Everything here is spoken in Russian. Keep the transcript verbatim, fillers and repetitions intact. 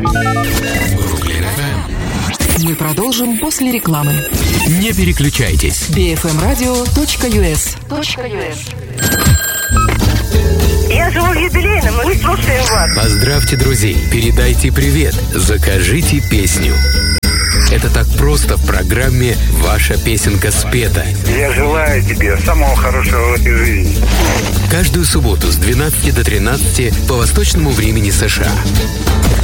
Мы продолжим после рекламы. Не переключайтесь. би эф эм радио точка ю эс. Я живу в юбилейном, мы слушаем вас. Поздравьте друзей, передайте привет, закажите песню. Это так просто в программе «Ваша песенка спета». Я желаю тебе самого хорошего в этой жизни. Каждую субботу с двенадцати до тринадцати по восточному времени США.